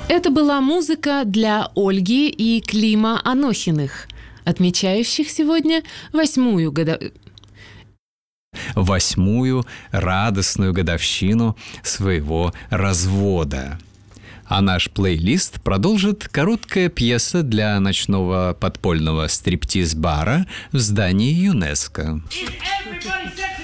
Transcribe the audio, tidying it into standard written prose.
Это была музыка для Ольги и Клима Анохиных, отмечающих сегодня 8-ю радостную годовщину своего развода. А наш плейлист продолжит короткая пьеса для ночного подпольного стриптиз-бара в здании ЮНЕСКО.